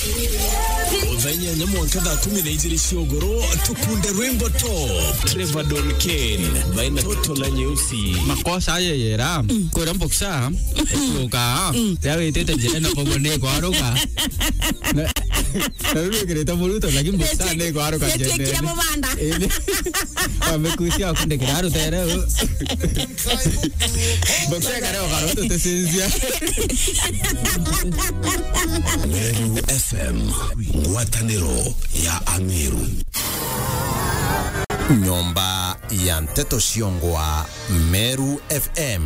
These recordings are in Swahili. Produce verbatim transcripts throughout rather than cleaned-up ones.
Uzanya nyamwanka da kumi na ijiri shiogoro tukunde Rainbow Top Trevor Don Ken baina toto la nyeusi makosa yeyera kwa mboksa esuka yawe tete jena pogone kwa roka na wewe kireta muluto lakini mboksa ne kwa roka jene kia mubanda amekusia kunde kiraro tere mboksa kare kwa roto tesenzia Meru F M Ngwataniro ya Amiru. Nyomba ya Mteto Shiongwa Meru F M.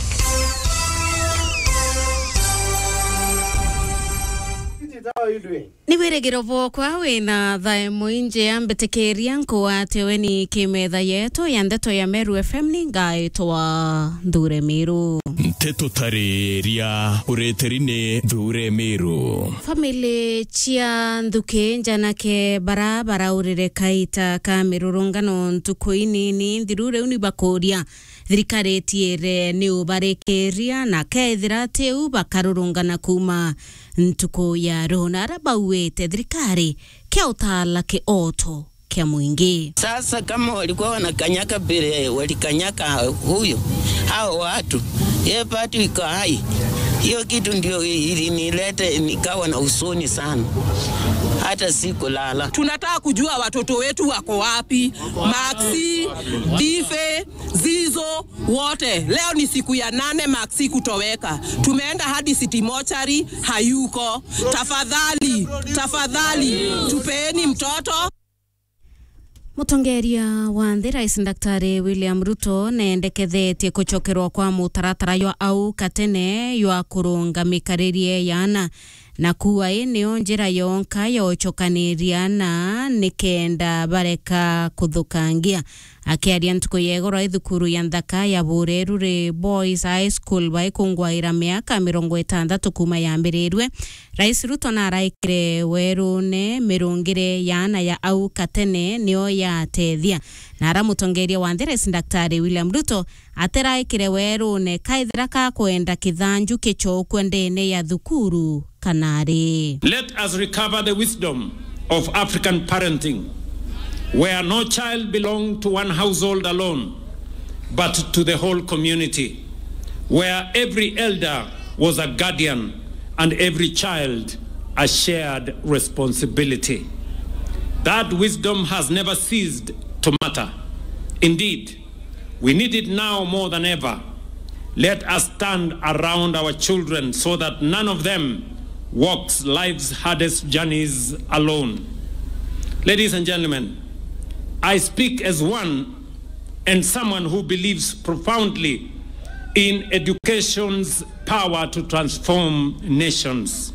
Ni wiregero vokwa wina thae muinje ambetekeria nkuwa tewe ni kimetha yeto ya ndeto ya Meru F M ni ngaitwa Ndure Miru. Nteto tareria ureterine Ndure Miru. Family chia nduke njanake bara bara urire kaita ka mirurungano ntukuini ni ndirure unibakoria thirikari tiere ni ubarekeria na kethira teu bakarurungana kuma ntuko ya ronara bauete thirikari kia utala ke oto kia mwingi. Sasa kama walikuwa wanakanyaka bere walikanyaka huyo hao watu ye patu iko hai, hiyo kitu ndio ilinilete nikawa na usoni sana, hata siku lala. Tunataka kujua watoto wetu wako wapi, Maxi, Dife, Zizo, wote. Leo ni siku ya nane Maxi kutoweka. Tumeenda hadi City Mochari, hayuko. Tafadhali, tafadhali, tupeeni mtoto. Mutongeria wa nthi Rais Daktari William Ruto nendekethetie kuchokerwa kwa mutaratara yo au katene yo kurunga mikaririe yana na kuwa eneo njira yonka yo chokaniria na nikenda bareka kuthukangia akiaria ntuko yegoro ithukuru ya nthaka ya Burerure Boys High School bai kungwaira miaka mirongo itandatu kuma yambirirwe. Rais Ruto na araikire werune mirungire yana ya au katene nio ya tethia na aramutongeria wa nthi Rais Daktari William Ruto ateraikire werune kaithira ka kwenda kithanju kichokwe ndene ya thukuru kanari. Let us recover the wisdom of African parenting, where no child belonged to one household alone, but to the whole community, where every elder was a guardian and every child a shared responsibility. That wisdom has never ceased to matter. Indeed, we need it now more than ever. Let us stand around our children so that none of them walks life's hardest journeys alone. Ladies and gentlemen, I speak as one and someone who believes profoundly in education's power to transform nations.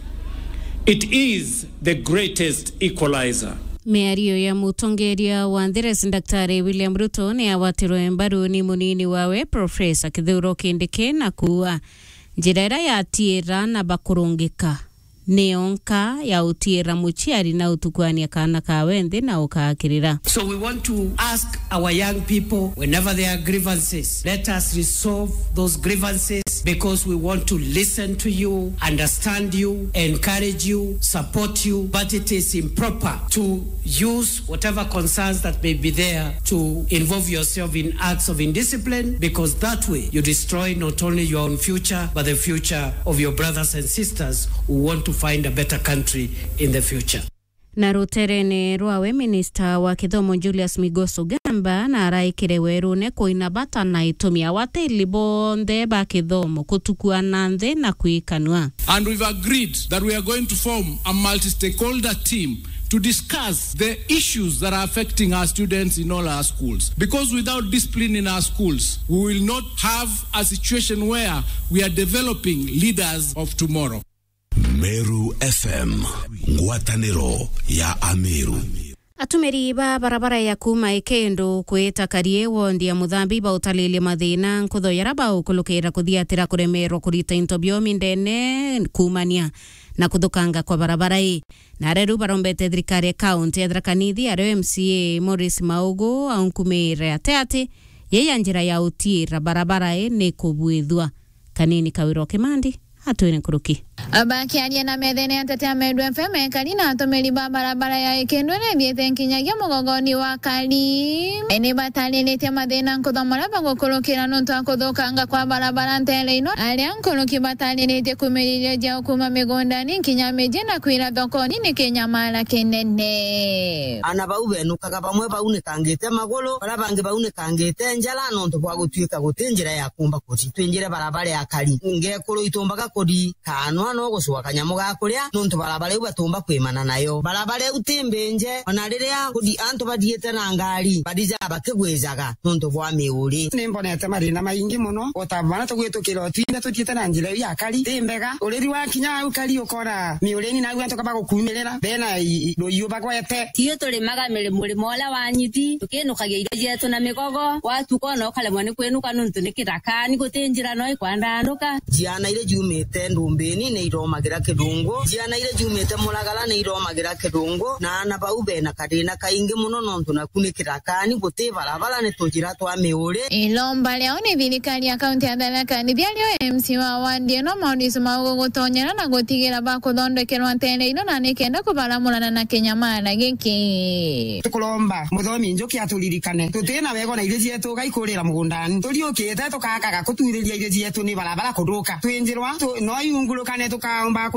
It is the greatest equalizer. Meario ya mutongeria wa nthi Rais Daktari William Ruto ni awatirwe mbaru ni munini wawe Professor Kithure Kindiki na kuwa njira ya tira na bakurungika neonka ya utira muchiari na utukwania kana kawende na ukakirira. So we want to ask our young people, whenever there are grievances, let us resolve those grievances because we want to listen to you, understand you, encourage you, support you, but it is improper to use whatever concerns that may be there to involve yourself in acts of indiscipline, because that way you destroy not only your own future but the future of your brothers and sisters who want to find a better country in the future. Na ruterene rwawe Minister wa Kithomo Julius Migoso Gamba na araikire werune kuinabata na itumia wateli bonde ba kithomo kutukua nanthe na kuikanwa. And we've agreed that we are going to form a multi-stakeholder team to discuss the issues that are affecting our students in all our schools. Because without discipline in our schools, we will not have a situation where we are developing leaders of tomorrow. Meru F M Ngwataniro ya Amiru. Atumeri ba barabara ya kuma ikendo kweta karie wondi ya muthambi ba utalili mathina nkutho yaraba ukulukira kuthiatira kuremerwa kurita intobio mindene kumania na kuthukanga kwa barabara hii. Na reru barombete thirikari county ya Tharaka Nithi ya M C A Morris Maugo aunkumire ateate yeye njira ya utira barabara hii ni kubwithwa. Kanini Kawiro Kimandi hatuene kuruki. Abakiaria na methene atetea Meru F M Karina atomeri barabara ya Ikendo ne thiete nkinyagia mugogoni wa Kari ene batalelete mathina nkuthomora bagukurukira nuntu akuthukanga kwa barabara ntere ino aria nkuruki batalelete kumiriria jao kuma migondani nkinya mije na kwira thokoni ni kinyamara kinene ana bau benukaga bamwe baunekangite maguru bara bangi baunekangite njala nuntu bwa gutwika gutinjira ya kumba kuti twinjire barabara ya Kari ngekuru itumbaga kodi kanwa no gucwa kanyamu ga kuria nuntu barabara u batumba kwimana nayo barabara utimbenje ona riria kodi antu badiete na ngari badija bakigwezaga nuntu bwa miuri nimbonete marina maingi muno utabana tugwitukira twinde tutiete na njira ya Kari timbega uriri wa kinya u Kari ukora miuri na gwanto kaba gukumirira bena royu bagwete tiyo tuli magamire muri mola wanyiti tukinukagia iraje yetu na migogo watu kona okale mwane kwenuka nuntu nikiraka ni gutinjira no ikwandanduka jiana ile jumete ndumbeni ne iromagira kidungo jiana ile jumete mulagala ne iromagira kidungo na ana baube na kadina kaingi muno nontu na kunikiraka ni guti barabara ne tojira twa miuri ilomba leo ni thirikari ya kaunti ya Tharaka Nithi alio M C wa wandi no maundiso ma gutonyera na gutigira bakuthondekerwa ntere ino na nikenda kubaramurana na kinyamara giki tukulomba muthomi njoki aturirikane tutina wego na iria yetu gaikurira mugundani turiukite tukakaga kutwiriria iria yetu ni barabara kuruka twinjirwa no yungurukane tukaomba